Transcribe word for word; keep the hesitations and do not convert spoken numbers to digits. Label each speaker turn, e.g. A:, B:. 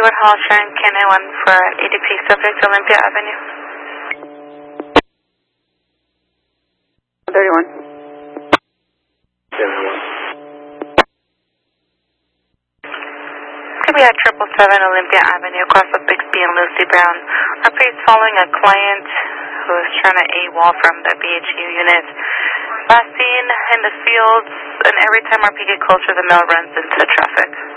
A: Wood Hall, Sharon K nine one for an E D P subject, Olympia Avenue.
B: thirty-one.
C: seventy-one.
A: Could we have triple seven Olympia Avenue across with Bixby and Lucy Brown? Our police following a client who is trying to AWOL from the B H U unit. Last seen in the fields, and every time our P K culture, the mail runs into traffic.